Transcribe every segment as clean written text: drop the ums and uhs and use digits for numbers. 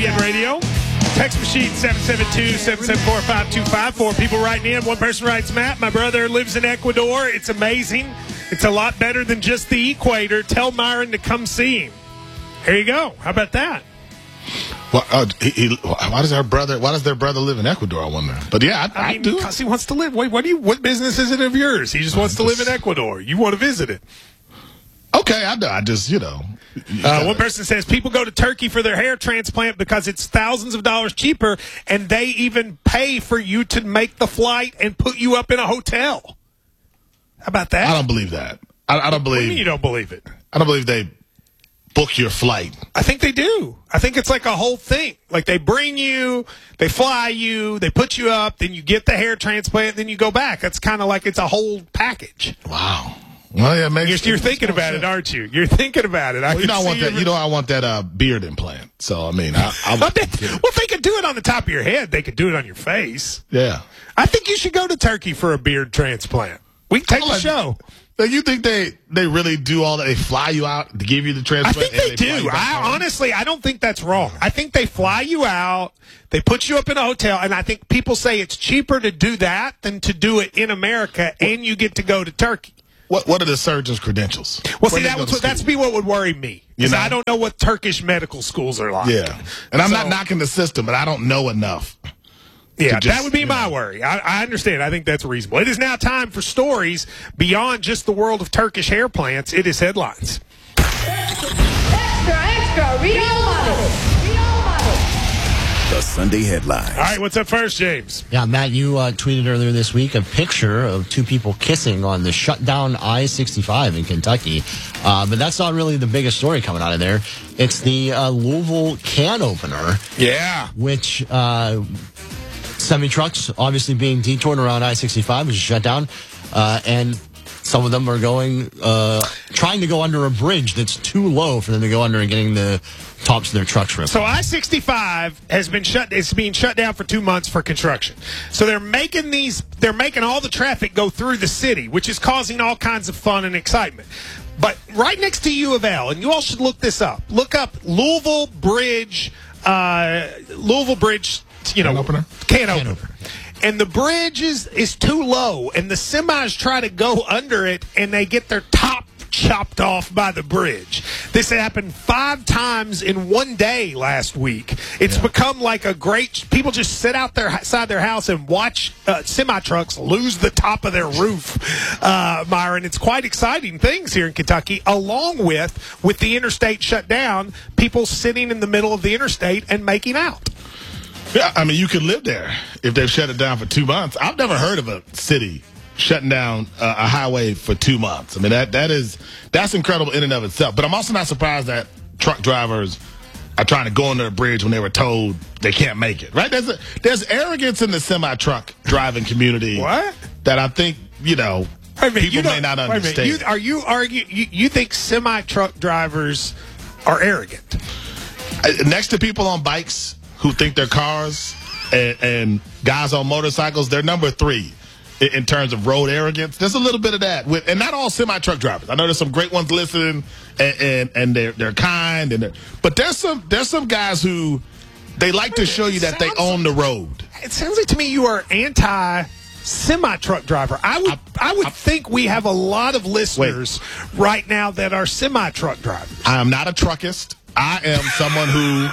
ESPN Radio. Text machine 772-774-5255. 4 people writing in. One person writes, Matt, my brother lives in Ecuador. It's amazing. It's a lot better than just the equator. Tell Myron to come see him. There you go. How about that? Well, why does their brother live in Ecuador, I wonder? But yeah, I do. Because he wants to live. Wait, what business is it of yours? He just wants to live in Ecuador. You want to visit it. Okay, I just, one person says people go to Turkey for their hair transplant because it's thousands of dollars cheaper, and they even pay for you to make the flight and put you up in a hotel. How about that? I don't believe that. I don't believe. What do you mean you don't believe it? I don't believe they book your flight. I think they do. I think it's like a whole thing. Like they bring you, they fly you, they put you up, then you get the hair transplant, then you go back. That's kind of like it's a whole package. Wow. Well, yeah, you're thinking about it, aren't you? You're thinking about it. I want that beard implant. So I mean, well, if they could do it on the top of your head, they could do it on your face. Yeah. I think you should go to Turkey for a beard transplant. We can take the show. You think they really do all that? They fly you out to give you the transplant? I think they do. Honestly, I don't think that's wrong. I think they fly you out, they put you up in a hotel, and I think people say it's cheaper to do that than to do it in America, and you get to go to Turkey. What are the surgeon's credentials? Well, see, that's what would worry me. Because I don't know what Turkish medical schools are like. Yeah. And I'm not knocking the system, but I don't know enough. Yeah, that would be my worry. I understand. I think that's reasonable. It is now time for stories beyond just the world of Turkish hair plants. It is headlines. Extra, read all about it. The Sunday headlines. All right, what's up first, James? Yeah, Matt, you tweeted earlier this week a picture of 2 people kissing on the shutdown I-65 in Kentucky. But that's not really the biggest story coming out of there. It's the Louisville can opener. Yeah. Which semi-trucks obviously being detoured around I-65, which is shut down. And some of them are trying to go under a bridge that's too low for them to go under and getting the tops of their trucks ripped. So I-65 has been it's being shut down for 2 months for construction. So they're making all the traffic go through the city, which is causing all kinds of fun and excitement. But right next to U of L, and you all should look this up. Look up Louisville Bridge, can opener. And the bridge is too low, and the semis try to go under it, and they get their top chopped off by the bridge. This happened 5 times in one day last week. It's become like people just sit outside their house and watch semi-trucks lose the top of their roof, Myron. It's quite exciting things here in Kentucky, along with the interstate shut down, people sitting in the middle of the interstate and making out. Yeah, I mean, you could live there if they've shut it down for 2 months. I've never heard of a city shutting down a highway for 2 months. I mean, that's incredible in and of itself. But I'm also not surprised that truck drivers are trying to go under a bridge when they were told they can't make it. Right? There's arrogance in the semi-truck driving community. What? That I think people may not understand. Are you arguing? You think semi-truck drivers are arrogant? Next to people on bikes who think they're cars and guys on motorcycles, they're number 3 in terms of road arrogance. There's a little bit of that, and not all semi-truck drivers. I know there's some great ones listening, and they're kind, but there's some guys who they like to show you that they own the road. It sounds like to me you are anti semi-truck driver. I would think we have a lot of listeners right now that are semi-truck drivers. I am not a truckist. I am someone who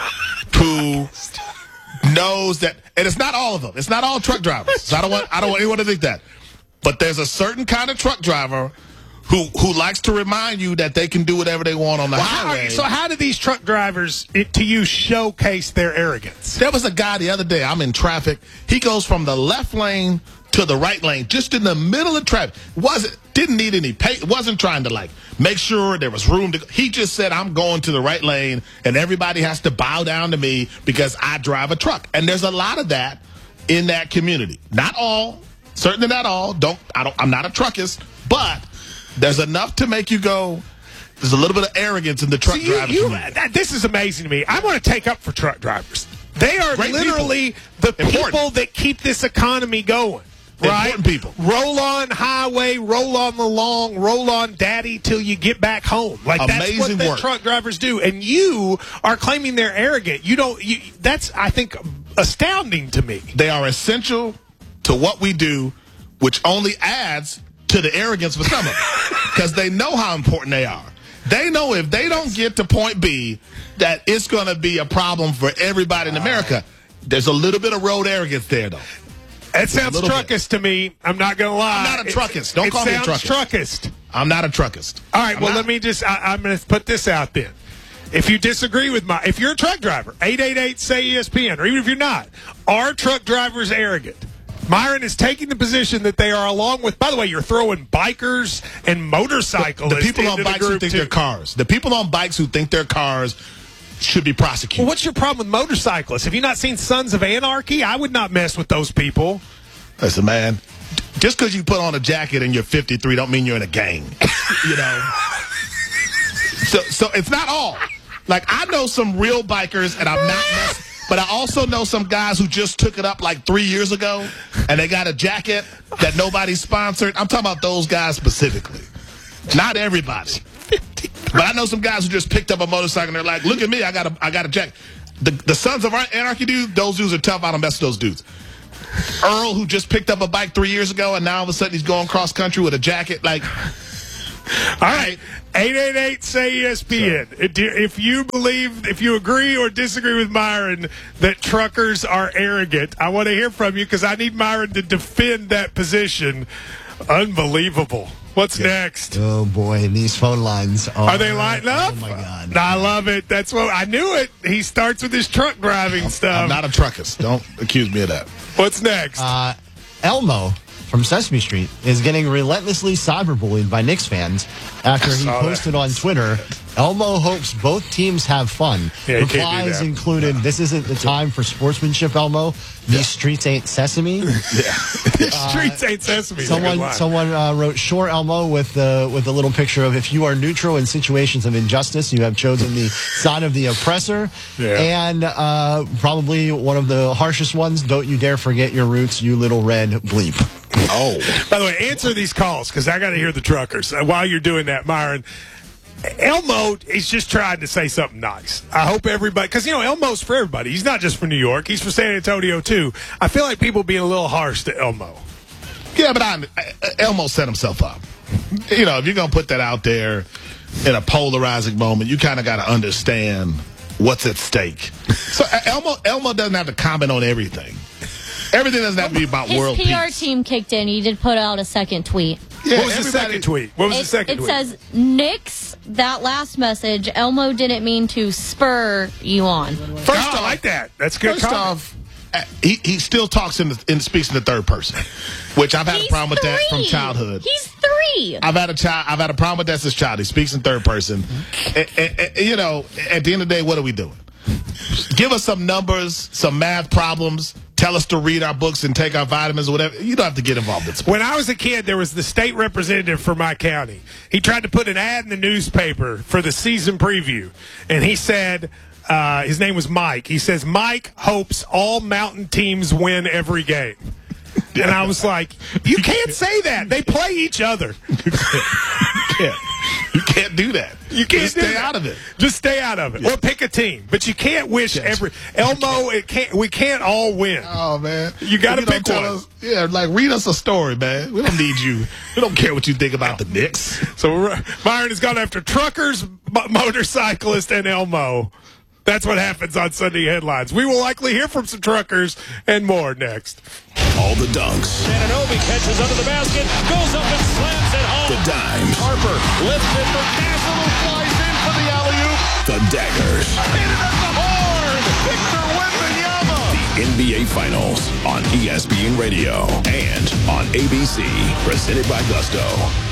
knows that, and it's not all of them. It's not all truck drivers. So I don't want anyone to think that. But there's a certain kind of truck driver who likes to remind you that they can do whatever they want on the highway. So how do these truck drivers, to you, showcase their arrogance? There was a guy the other day. I'm in traffic. He goes from the left lane to the right lane, just in the middle of traffic. Didn't need any pay. Wasn't trying to make sure there was room to go. He just said, I'm going to the right lane, and everybody has to bow down to me because I drive a truck. And there's a lot of that in that community. Not all, certainly not all. I'm not a truckist, but there's enough to make you go. There's a little bit of arrogance in the truck driving community. This is amazing to me. I want to take up for truck drivers. They are literally the people that keep this economy going. right? Important people. Roll on highway, roll on the long, roll on daddy till you get back home. Like Amazing that's what the work. truck drivers do. And you are claiming they're arrogant. That's, I think, astounding to me. They are essential to what we do, which only adds to the arrogance for some of them. Because they know how important they are. They know if they don't get to point B, that it's going to be a problem for everybody in America. There's a little bit of road arrogance there, though. It sounds truckist to me. I'm not going to lie. I'm not a truckist. Don't call me a truckist. It sounds truckist. I'm not a truckist. All right, let me just, I'm going to put this out then. If you disagree with if you're a truck driver, 888-SAY-ESPN, or even if you're not, are truck drivers arrogant? Myron is taking the position that they are, along with, by the way, you're throwing bikers and motorcyclists. The people on bikes who think they're cars. The people on bikes who think they're cars should be prosecuted. Well, what's your problem with motorcyclists? Have you not seen Sons of Anarchy? I would not mess with those people. Listen, man, just because you put on a jacket and you're 53 don't mean you're in a gang. You know? So it's not all. Like, I know some real bikers, and I'm not messing. But I also know some guys who just took it up like 3 years ago, and they got a jacket that nobody sponsored. I'm talking about those guys specifically. Not everybody. But I know some guys who just picked up a motorcycle, and they're like, look at me, I got a jacket. The Sons of Anarchy dude, those dudes are tough. I don't mess with those dudes. Earl, who just picked up a bike 3 years ago, and now all of a sudden he's going cross country with a jacket, like... All right, 888-SAY-ESPN. If you agree or disagree with Myron that truckers are arrogant, I want to hear from you because I need Myron to defend that position. Unbelievable. What's next? Oh, boy, these phone lines are they lighting up? Oh, my God. I love it. That's what I knew it. He starts with his truck driving stuff. I'm not a truckist. Don't accuse me of that. What's next? Elmo from Sesame Street is getting relentlessly cyberbullied by Knicks fans after he posted on Twitter, Elmo hopes both teams have fun. Replies included, this isn't the time for sportsmanship, Elmo. These streets ain't Sesame. Streets ain't Sesame. Someone wrote, sure, Elmo, with a little picture of, if you are neutral in situations of injustice, you have chosen the side of the oppressor. And probably one of the harshest ones, don't you dare forget your roots, you little red bleep. Oh. By the way, answer these calls because I got to hear the truckers. While you're doing that, Myron, Elmo is just trying to say something nice. I hope everybody, because, Elmo's for everybody. He's not just for New York. He's for San Antonio, too. I feel like people being a little harsh to Elmo. Yeah, but Elmo set himself up. If you're going to put that out there in a polarizing moment, you kind of got to understand what's at stake. So Elmo doesn't have to comment on everything. Everything doesn't have to be about world peace. His PR team kicked in. He did put out a second tweet. Yeah, what was the second tweet? It says, Knicks, that last message, Elmo didn't mean to spur you on. First off, I like that. That's good. First off, he still talks speaks in the third person, which I've had a problem with that from childhood. He's 3. I've had a problem with that since child. He speaks in third person. At the end of the day, what are we doing? Give us some numbers, some math problems. Tell us to read our books and take our vitamins or whatever. You don't have to get involved in sports. When I was a kid, there was the state representative for my county. He tried to put an ad in the newspaper for the season preview. And he said, his name was Mike. He says, Mike hopes all mountain teams win every game. And I was like, you can't say that. They play each other. You can't do that. You can't stay out of it. Just stay out of it. Or pick a team. But you can't wish Elmo, we can't all win. Oh, man. You got to pick one. Read us a story, man. We don't need you. We don't care what you think about the Knicks. So Myron has gone after truckers, motorcyclists, and Elmo. That's what happens on Sunday Headlines. We will likely hear from some truckers and more next. All the dunks. Anunoby catches under the basket, goes up and slams it home. The dimes. Harper lifts it for Castle, who flies in for the alley-oop. The daggers. Hit it at the horn. Victor Wembanyama. The NBA Finals on ESPN Radio and on ABC. Presented by Gusto.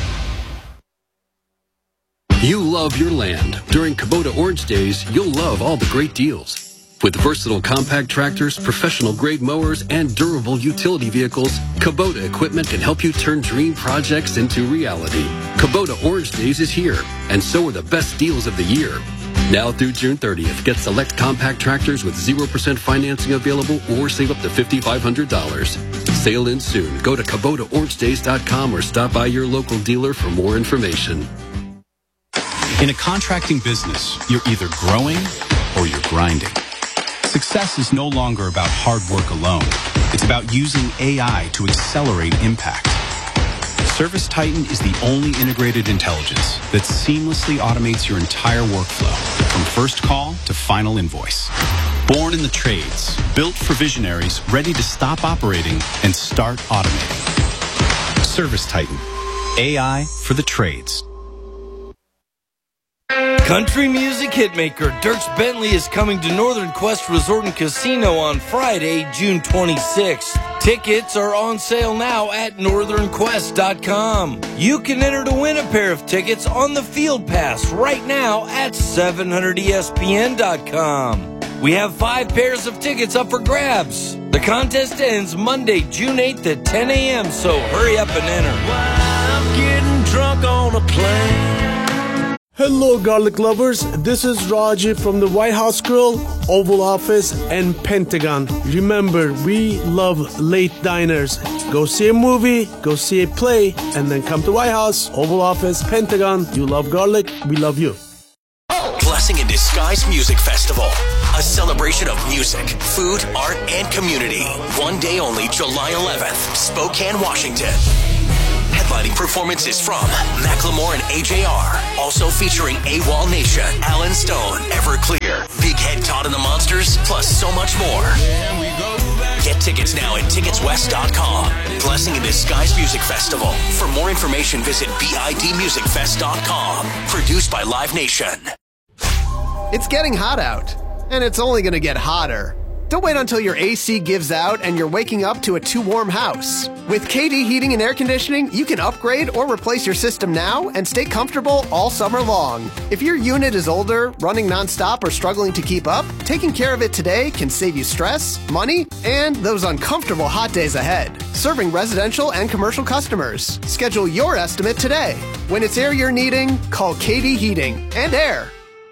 You love your land. During Kubota Orange Days, you'll love all the great deals. With versatile compact tractors, professional-grade mowers, and durable utility vehicles, Kubota equipment can help you turn dream projects into reality. Kubota Orange Days is here, and so are the best deals of the year. Now through June 30th, get select compact tractors with 0% financing available or save up to $5,500. Sale ends soon. Go to KubotaOrangeDays.com or stop by your local dealer for more information. In a contracting business, you're either growing or you're grinding. Success is no longer about hard work alone. It's about using AI to accelerate impact. ServiceTitan is the only integrated intelligence that seamlessly automates your entire workflow, from first call to final invoice. Born in the trades, built for visionaries ready to stop operating and start automating. ServiceTitan, AI for the trades. Country music hitmaker Dierks Bentley is coming to Northern Quest Resort and Casino on Friday, June 26th. Tickets are on sale now at northernquest.com. You can enter to win a pair of tickets on the Field Pass right now at 700ESPN.com. We have 5 pairs of tickets up for grabs. The contest ends Monday, June 8th at 10 a.m., so hurry up and enter. I'm getting drunk on a plane. Hello, garlic lovers. This is Raji from the White House Grill, Oval Office, and Pentagon. Remember, we love late diners. Go see a movie, go see a play, and then come to White House, Oval Office, Pentagon. You love garlic, we love you. Blessing in Disguise Music Festival. A celebration of music, food, art, and community. One day only, July 11th, Spokane, Washington. Headlining performances from Macklemore and AJR. Also featuring AWOL Nation, Alan Stone, Everclear, Big Head Todd and the Monsters, plus so much more. Get tickets now at ticketswest.com. Blessing in Disguise Music Festival. For more information, visit bidmusicfest.com. Produced by Live Nation. It's getting hot out, and it's only going to get hotter. Don't wait until your AC gives out and you're waking up to a too warm house. With KD Heating and Air Conditioning, you can upgrade or replace your system now and stay comfortable all summer long. If your unit is older, running nonstop, or struggling to keep up, taking care of it today can save you stress, money, and those uncomfortable hot days ahead. Serving residential and commercial customers. Schedule your estimate today. When it's air you're needing, call KD Heating and Air.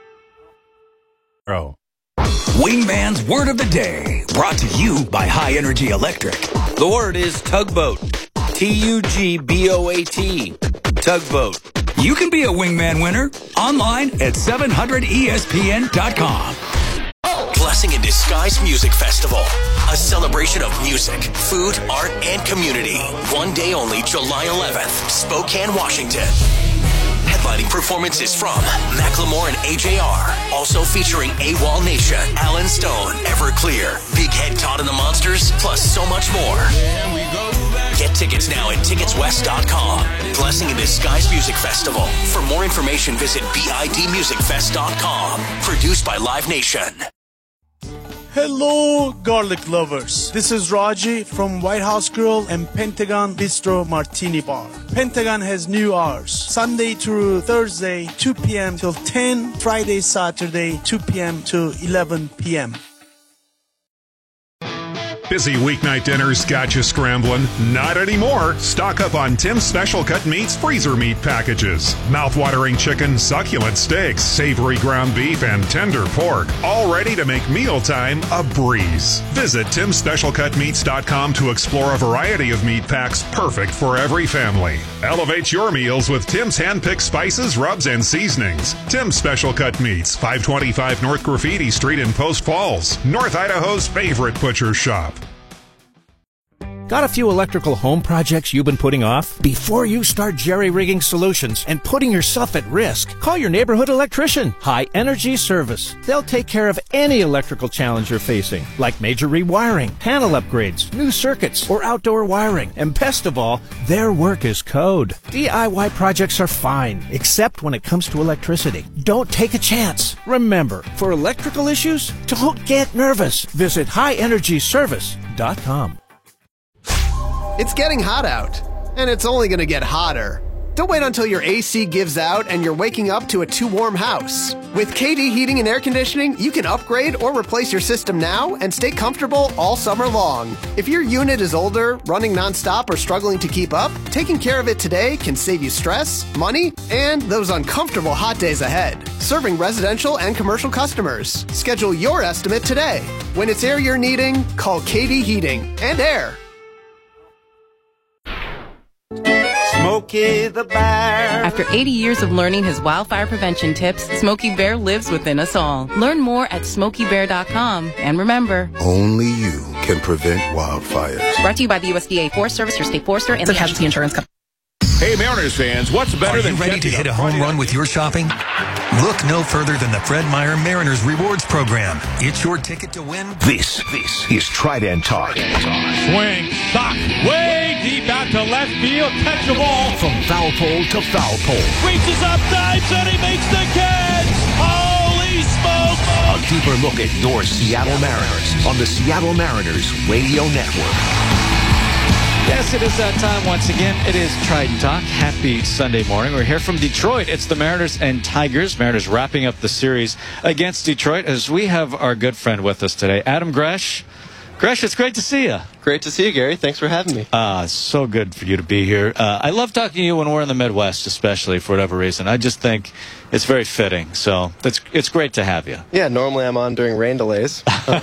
Wingman's Word of the Day, brought to you by High Energy Electric. The word is tugboat. T-U-G-B-O-A-T. Tugboat. You can be a Wingman winner online at 700ESPN.com. Blessing in Disguise Music Festival. A celebration of music, food, art, and community. One day only, July 11th, Spokane, Washington. Headlining performances from Macklemore and AJR. Also featuring AWOL Nation, Alan Stone, Everclear, Big Head Todd and the Monsters, plus so much more. Get tickets now at ticketswest.com. Blessing in Disguise Music Festival. For more information, visit bidmusicfest.com. Produced by Live Nation. Hello, garlic lovers. This is Raji from White House Grill and Pentagon Bistro Martini Bar. Pentagon has new hours. Sunday through Thursday, 2 p.m. till 10. Friday, Saturday, 2 p.m. to 11 p.m. Busy weeknight dinners got you scrambling? Not anymore. Stock up on Tim's Special Cut Meats freezer meat packages. Mouth-watering chicken, succulent steaks, savory ground beef, and tender pork. All ready to make mealtime a breeze. Visit Tim'sSpecialCutMeats.com to explore a variety of meat packs perfect for every family. Elevate your meals with Tim's hand-picked spices, rubs, and seasonings. Tim's Special Cut Meats, 525 North Graffiti Street in Post Falls, North Idaho's favorite butcher shop. Got a few electrical home projects you've been putting off? Before you start jerry-rigging solutions and putting yourself at risk, call your neighborhood electrician, High Energy Service. They'll take care of any electrical challenge you're facing, like major rewiring, panel upgrades, new circuits, or outdoor wiring. And best of all, their work is code. DIY projects are fine, except when it comes to electricity. Don't take a chance. Remember, for electrical issues, don't get nervous. Visit highenergyservice.com. It's getting hot out, and it's only going to get hotter. Don't wait until your AC gives out and you're waking up to a too warm house. With KD Heating and Air Conditioning, you can upgrade or replace your system now and stay comfortable all summer long. If your unit is older, running nonstop, or struggling to keep up, taking care of it today can save you stress, money, and those uncomfortable hot days ahead. Serving residential and commercial customers. Schedule your estimate today. When it's air you're needing, call KD Heating and Air. Smokey the Bear. After 80 years of learning his wildfire prevention tips, Smokey Bear lives within us all. Learn more at SmokeyBear.com. And remember, only you can prevent wildfires. Brought to you by the USDA Forest Service, your state forester, and the Casualty Insurance Company. Hey, Mariners fans, what's better than... Are you ready to hit a home run with your shopping? Look no further than the Fred Meyer Mariners Rewards Program. It's your ticket to win. This is Trident Talk. Swing, stop, way deep out to left field, catch the ball. From foul pole to foul pole. Reaches up, dives, and he makes the catch. Holy smokes! A deeper look at your Seattle Mariners on the Seattle Mariners Radio Network. Yes, it is that time once again. It is Trident Talk. Happy Sunday morning. We're here from Detroit. It's the Mariners and Tigers. Mariners wrapping up the series against Detroit as we have our good friend with us today, Adam Gresh. Gresh, it's great to see you. Great to see you, Gary. Thanks for having me. So good for you to be here. I love talking to you when we're in the Midwest, especially for whatever reason. I just think it's very fitting. So it's great to have you. Yeah, normally I'm on during rain delays.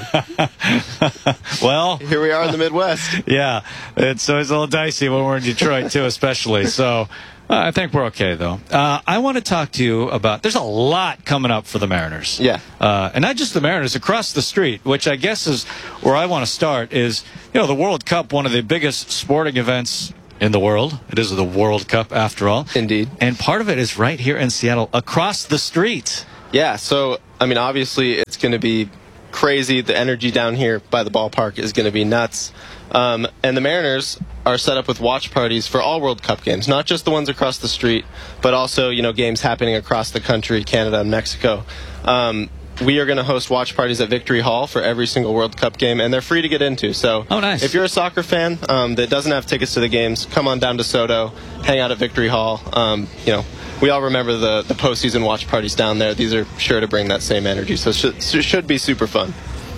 Well, here we are in the Midwest. Yeah, it's always a little dicey when we're in Detroit, too, especially. So I think we're okay, though. I want to talk to you about, there's a lot coming up for the Mariners. Yeah. And not just the Mariners, across the street, which I guess is where I want to start, is, the World Cup, one of the biggest sporting events in the world. It is the World Cup, after all. Indeed. And part of it is right here in Seattle, across the street. Yeah, so, obviously it's going to be crazy. The energy down here by the ballpark is going to be nuts. And the Mariners are set up with watch parties for all World Cup games, not just the ones across the street, but also, games happening across the country, Canada and Mexico. We are going to host watch parties at Victory Hall for every single World Cup game, and they're free to get into. So nice. If you're a soccer fan that doesn't have tickets to the games, come on down to SoDo, hang out at Victory Hall. We all remember the postseason watch parties down there. These are sure to bring that same energy, so it should be super fun.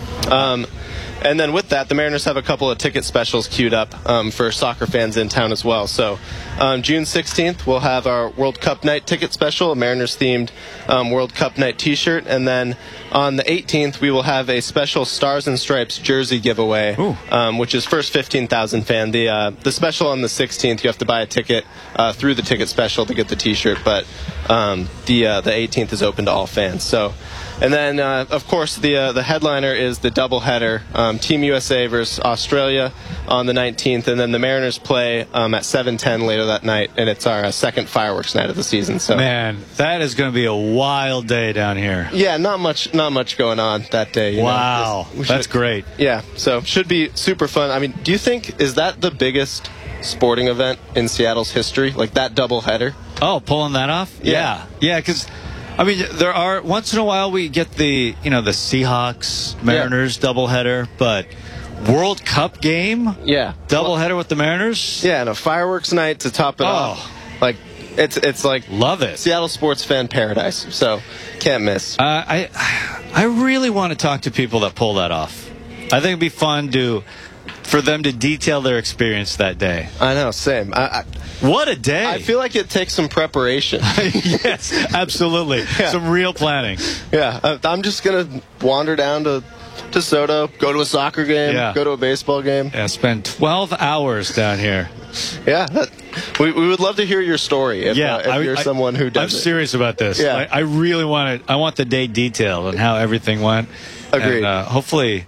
And then with that, the Mariners have a couple of ticket specials queued up for soccer fans in town as well. So June 16th, we'll have our World Cup Night ticket special, a Mariners-themed World Cup Night T-shirt. And then on the 18th, we will have a special Stars and Stripes jersey giveaway, which is first 15,000 fan. The special on the 16th, you have to buy a ticket through the ticket special to get the T-shirt, but the 18th is open to all fans. So. And then, of course, the headliner is the doubleheader, Team USA versus Australia on the 19th, and then the Mariners play at 7:10 later that night, and it's our second fireworks night of the season. So, man, that is going to be a wild day down here. Yeah, not much going on that day. Wow, that's great. Yeah, so should be super fun. Do you think, is that the biggest sporting event in Seattle's history, like that doubleheader? Oh, pulling that off? Yeah, because... there are, once in a while we get the Seahawks, Mariners doubleheader, but World Cup game? Yeah. Doubleheader with the Mariners? Yeah, and a fireworks night to top it off. Like, it's like... Love it. Seattle sports fan paradise, so can't miss. I really want to talk to people that pull that off. I think it'd be fun for them to detail their experience that day. I know, same. What a day. I feel like it takes some preparation. Yes, absolutely. Yeah. Some real planning. Yeah, I'm just going to wander down to SoDo, go to a soccer game, go to a baseball game. Yeah, spend 12 hours down here. Yeah, we would love to hear your story if you're someone who does I'm serious about this. Yeah. I really I want the day detailed and how everything went. Agreed. And hopefully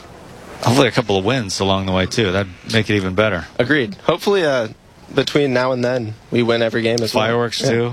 a couple of wins along the way, too. That'd make it even better. Agreed. Hopefully, between now and then, we win every game as well. Fireworks, too.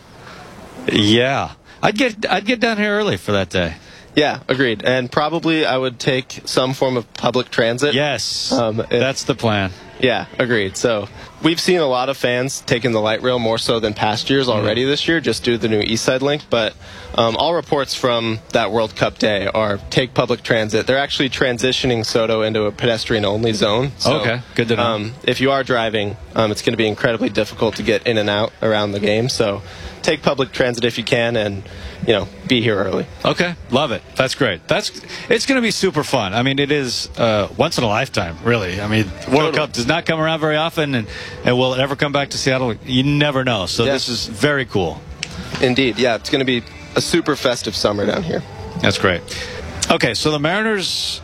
Yeah. I'd get down here early for that day. Yeah, agreed. And probably I would take some form of public transit. Yes, that's the plan. Yeah, agreed. So we've seen a lot of fans taking the light rail more so than past years already this year, just due to the new East Side Link. But all reports from that World Cup day are take public transit. They're actually transitioning SoDo into a pedestrian-only zone. So, okay, good to know. If you are driving, it's going to be incredibly difficult to get in and out around the game. So take public transit if you can, and be here early. Okay, love it. That's great. It's going to be super fun. It is once in a lifetime, really. World Cup does not come around very often, and will it ever come back to Seattle? You never know. So this is very cool. Indeed, yeah. It's going to be a super festive summer down here. That's great. Okay, so the Mariners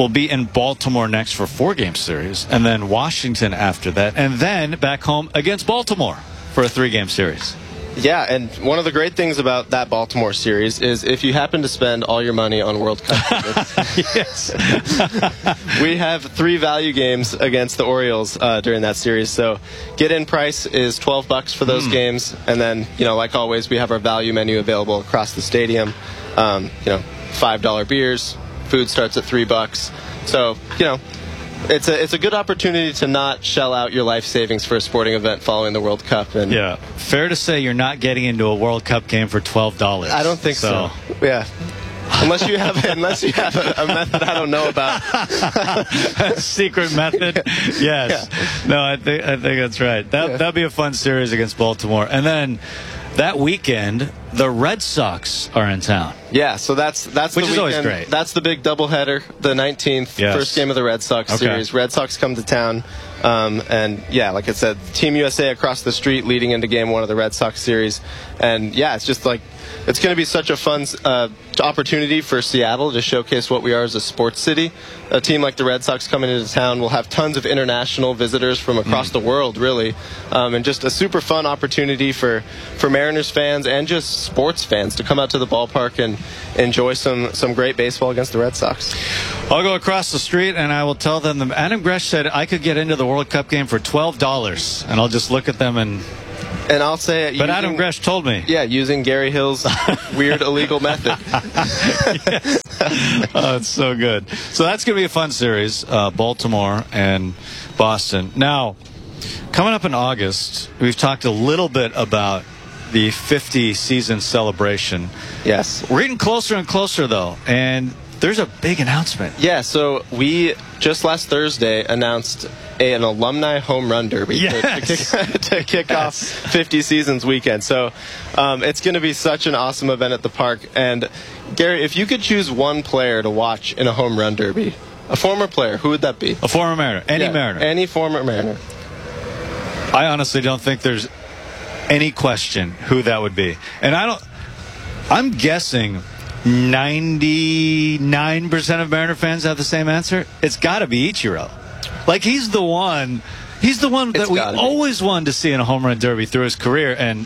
will be in Baltimore next for a 4-game series, and then Washington after that, and then back home against Baltimore for a 3-game series. Yeah, and one of the great things about that Baltimore series is if you happen to spend all your money on World Cup tickets, yes, we have 3 value games against the Orioles during that series. So get-in price is $12 for those games, and then like always, we have our value menu available across the stadium. $5 beers, food starts at $3. So it's a good opportunity to not shell out your life savings for a sporting event following the World Cup. And yeah, fair to say you're not getting into a World Cup game for $12. I don't think so. Yeah. Unless you have a method I don't know about. A secret method? Yes. Yeah. No, I think that's right. That'd be a fun series against Baltimore. And then that weekend, the Red Sox are in town. Yeah, so that's which the is weekend. Always great. That's the big doubleheader, the 19th, first game of the Red Sox series. Red Sox come to town, and yeah, like I said, Team USA across the street leading into Game 1 of the Red Sox series, and yeah, it's just like it's going to be such a fun opportunity for Seattle to showcase what we are as a sports city. A team like the Red Sox coming into town will have tons of international visitors from across the world, really, and just a super fun opportunity for Mariners fans and just sports fans to come out to the ballpark and enjoy some great baseball against the Red Sox. I'll go across the street and I will tell them that Adam Gresh said I could get into the World Cup game for $12, and I'll just look at them and I'll say it. But Adam Gresh told me. Yeah, using Gary Hill's weird illegal method. Oh, it's so good. So that's going to be a fun series, Baltimore and Boston. Now, coming up in August, we've talked a little bit about the 50 season celebration. Yes. We're getting closer and closer, though, and there's a big announcement. Yeah, so we just last Thursday announced an alumni home run derby to kick off 50 seasons weekend. So it's going to be such an awesome event at the park. And Gary, if you could choose one player to watch in a home run derby, a former player, who would that be? A former Mariner. Mariner. Any former Mariner. I honestly don't think there's any question who that would be. And I'm guessing 99% of Mariner fans have the same answer. It's got to be Ichiro. Like, he's the one that we always wanted to see in a home run derby through his career, and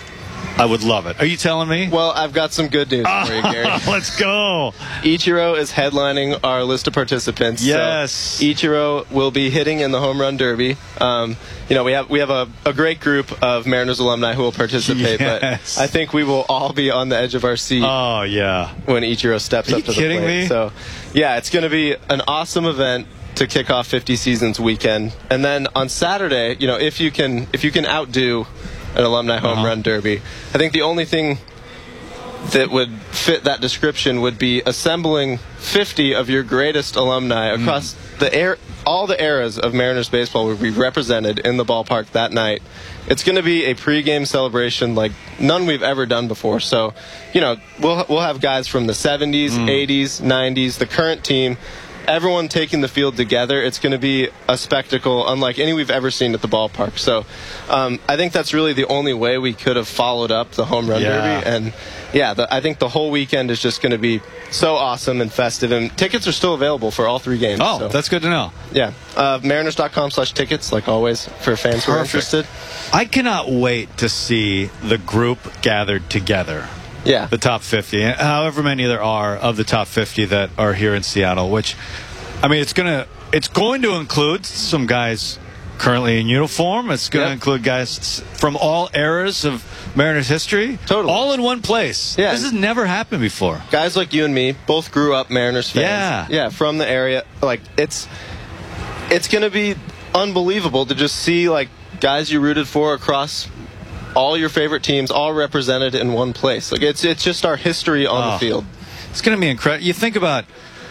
I would love it. Are you telling me? Well, I've got some good news for you, Gary. Let's go. Ichiro is headlining our list of participants. Yes. So Ichiro will be hitting in the home run derby. We have a great group of Mariners alumni who will participate, but I think we will all be on the edge of our seat. Oh, yeah. When Ichiro steps up to the plate. Are you kidding me? So, yeah, it's going to be an awesome event to kick off 50 seasons weekend. And then on Saturday, if you can outdo an alumni home run derby, I think the only thing that would fit that description would be assembling 50 of your greatest alumni across all the eras of Mariners baseball will be represented in the ballpark that night. It's going to be a pregame celebration like none we've ever done before. So, we'll have guys from the 70s, 80s, 90s, the current team, everyone taking the field together. It's going to be a spectacle unlike any we've ever seen at the ballpark. So I think that's really the only way we could have followed up the home run derby. And I think the whole weekend is just going to be so awesome and festive. And tickets are still available for all 3 games. Oh, so that's good to know. Yeah. Mariners.com/tickets, like always, for fans who are interested. I cannot wait to see the group gathered together. Yeah. The top 50, however many there are of the top 50 that are here in Seattle, which, I mean, it's going to include some guys currently in uniform. It's going to include guys from all eras of Mariners history. Totally. All in one place. Yeah. This has never happened before. Guys like you and me both grew up Mariners fans. Yeah. Yeah, from the area. Like, it's going to be unbelievable to just see, like, guys you rooted for across all your favorite teams all represented in one place. Like, it's just our history on the field. It's going to be incredible. You think about,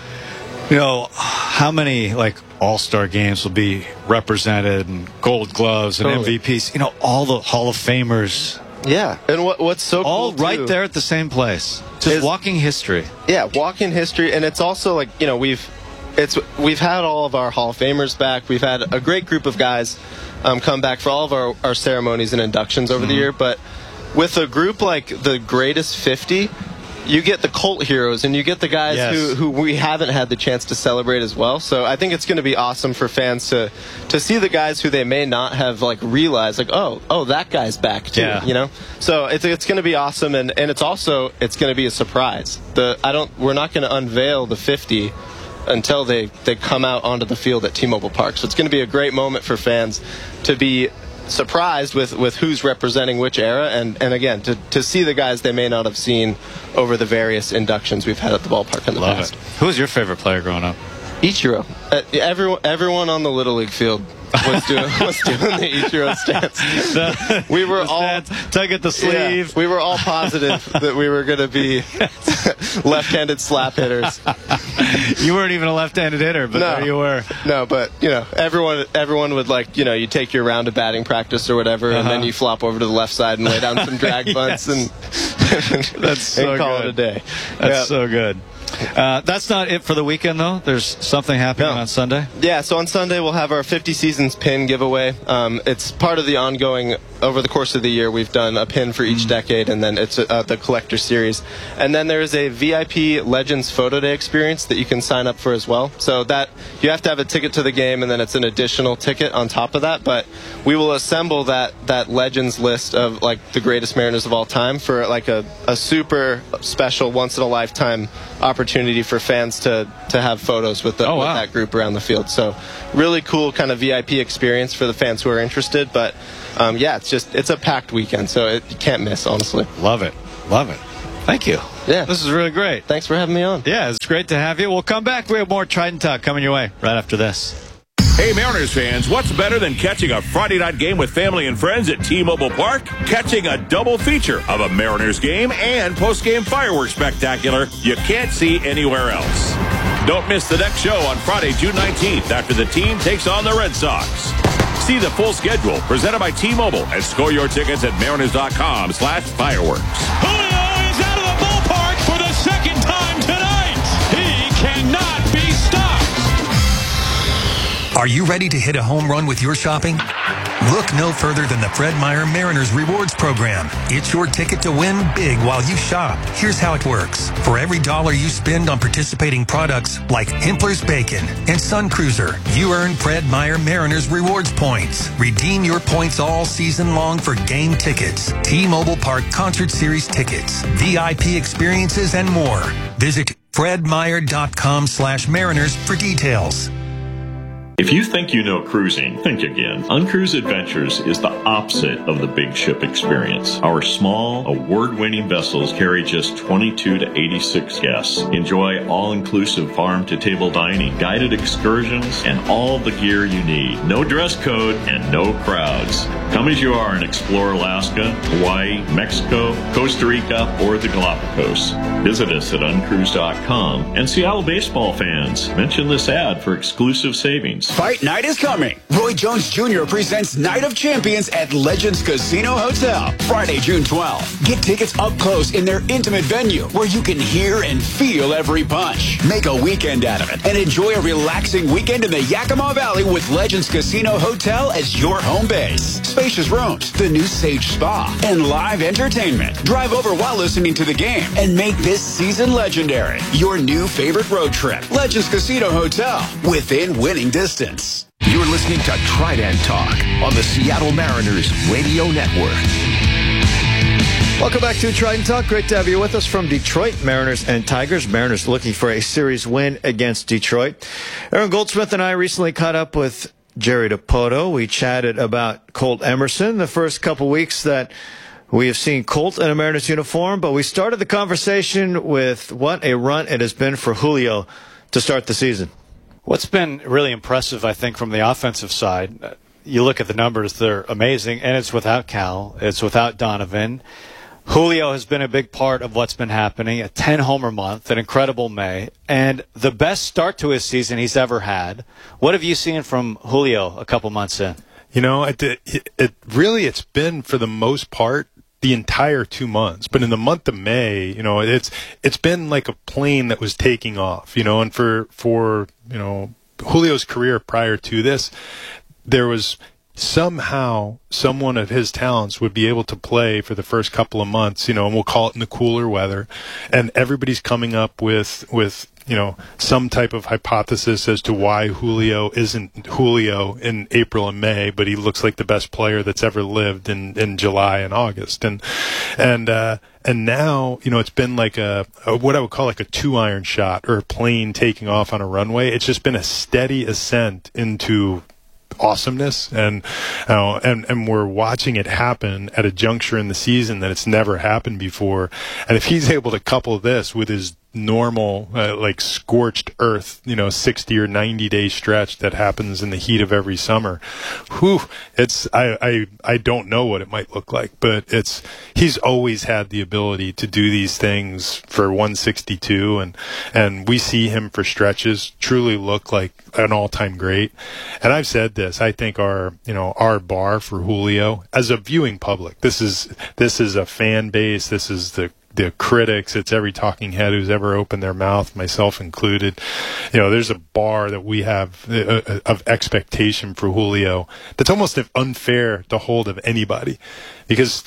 how many all-star games will be represented, and Gold Gloves and MVPs. All the Hall of Famers. Yeah, and what's so cool all right too, there at the same place. Just walking history. Yeah, walking history, and it's also we've had all of our Hall of Famers back. We've had a great group of guys come back for all of our ceremonies and inductions over the year. But with a group like the Greatest 50, you get the cult heroes, and you get the guys who we haven't had the chance to celebrate as well. So I think it's going to be awesome for fans to see the guys who they may not have like realized, like, oh, that guy's back too. Yeah. You know, so it's going to be awesome, and it's going to be a surprise. We're not going to unveil the 50 until they come out onto the field at T-Mobile Park. So it's going to be a great moment for fans to be surprised with who's representing which era, and again to see the guys they may not have seen over the various inductions we've had at the ballpark in the past. Who was your favorite player growing up? Ichiro. Everyone on the Little League field was doing the Ichiro stance. We were all tug at the sleeve. Yeah, we were all positive that we were going to be left-handed slap hitters. You weren't even a left-handed hitter, but there you were. No, but everyone would you take your round of batting practice or whatever, and then you flop over to the left side and lay down some drag bunts and that's so and call good. it a day. That's so good. That's not it for the weekend, though. There's something happening on Sunday. Yeah, so on Sunday we'll have our 50 Seasons pin giveaway. It's part of the ongoing, over the course of the year, we've done a pin for each decade, and then it's the collector series. And then there's a VIP Legends Photo Day experience that you can sign up for as well. So that you have to have a ticket to the game, and then it's an additional ticket on top of that. But we will assemble that Legends list of like the greatest Mariners of all time for like a super special, once-in-a-lifetime opportunity for fans to have photos with that group around the field. So really cool kind of VIP experience for the fans who are interested. But it's a packed weekend, so you can't miss, honestly. Love it. Thank you. Yeah, this is really great. Thanks for having me on. Yeah, it's great to have you. We'll come back. We have more Trident Talk coming your way right after this. Hey, Mariners fans, what's better than catching a Friday night game with family and friends at T-Mobile Park? Catching a double feature of a Mariners game and post-game fireworks spectacular you can't see anywhere else. Don't miss the next show on Friday, June 19th, after the team takes on the Red Sox. See the full schedule presented by T-Mobile and score your tickets at mariners.com/fireworks. Julio is out of the ballpark for the second time tonight. He cannot be stopped. Are you ready to hit a home run with your shopping? Look no further than the Fred Meyer Mariners Rewards Program. It's your ticket to win big while you shop. Here's how it works. For every $1 you spend on participating products like Himpler's Bacon and Sun Cruiser, you earn Fred Meyer Mariners Rewards points. Redeem your points all season long for game tickets, T-Mobile Park Concert Series tickets, VIP experiences, and more. Visit fredmeyer.com/Mariners for details. If you think you know cruising, think again. Uncruise Adventures is the opposite of the big ship experience. Our small, award-winning vessels carry just 22 to 86 guests. Enjoy all-inclusive farm-to-table dining, guided excursions, and all the gear you need. No dress code and no crowds. Come as you are and explore Alaska, Hawaii, Mexico, Costa Rica, or the Galapagos. Visit us at uncruise.com. And Seattle baseball fans, mention this ad for exclusive savings. Fight night is coming. Roy Jones Jr. presents Night of Champions at Legends Casino Hotel, Friday, June 12th. Get tickets up close in their intimate venue where you can hear and feel every punch. Make a weekend out of it and enjoy a relaxing weekend in the Yakima Valley with Legends Casino Hotel as your home base. Spacious rooms, the new Sage Spa, and live entertainment. Drive over while listening to the game and make this season legendary. Your new favorite road trip. Legends Casino Hotel, within winning distance. You're listening to Trident Talk on the Seattle Mariners Radio Network. Welcome back to Trident Talk. Great to have you with us from Detroit. Mariners and Tigers. Mariners looking for a series win against Detroit. Aaron Goldsmith and I recently caught up with Jerry Dipoto. We chatted about Colt Emerson, the first couple weeks that we have seen Colt in a Mariners uniform, but we started the conversation with what a run it has been for Julio to start the season. What's been really impressive, I think, from the offensive side, you look at the numbers, they're amazing, and it's without Cal, it's without Donovan. Julio has been a big part of what's been happening, a 10-homer month, an incredible May, and the best start to his season he's ever had. What have you seen from Julio a couple months in? You know, it's been, for the most part, the entire 2 months. But in the month of May, you know, it's been like a plane that was taking off, you know, and for you know, Julio's career prior to this, somehow someone of his talents would be able to play for the first couple of months, and we'll call it in the cooler weather, and everybody's coming up with some type of hypothesis as to why Julio isn't Julio in April and May, but he looks like the best player that's ever lived in July and August. And now, it's been like a what I would call like a 2-iron shot or a plane taking off on a runway. It's just been a steady ascent into awesomeness, and we're watching it happen at a juncture in the season that it's never happened before. And if he's able to couple this with his normal like scorched earth 60 or 90 day stretch that happens in the heat of every summer, it's I don't know what it might look like, but he's always had the ability to do these things for 162, and we see him for stretches truly look like an all-time great. And I've said this, I think our bar for Julio as a viewing public, this is a fan base, this is the critics, it's every talking head who's ever opened their mouth, myself included. There's a bar that we have of expectation for Julio that's almost unfair to hold of anybody, because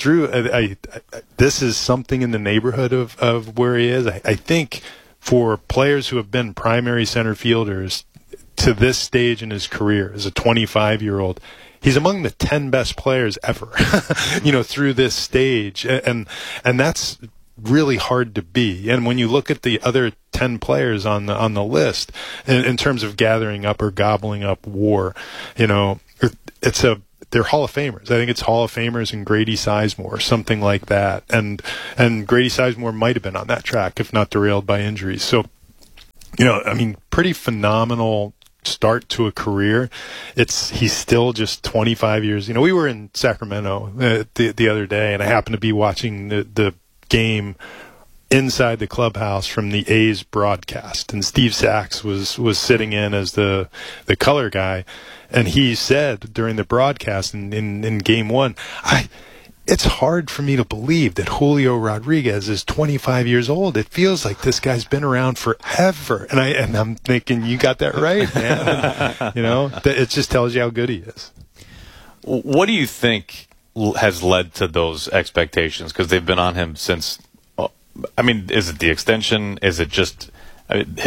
this is something in the neighborhood of where he is. I think for players who have been primary center fielders to this stage in his career as a 25-year-old, he's among the 10 best players ever, through this stage, and that's really hard to be. And when you look at the other 10 players on the list in terms of gathering up or gobbling up WAR, they're Hall of Famers. I think it's Hall of Famers and Grady Sizemore, something like that. And Grady Sizemore might have been on that track if not derailed by injuries. So, pretty phenomenal start to a career. He's still just 25 years. We were in Sacramento the other day, and I happened to be watching the game inside the clubhouse from the A's broadcast, and Steve Sachs was sitting in as the color guy, and he said during the broadcast in game 1, it's hard for me to believe that Julio Rodriguez is 25 years old. It feels like this guy's been around forever. And I'm thinking, you got that right, man. It just tells you how good he is. What do you think has led to those expectations? Because they've been on him since, is it the extension? Is it just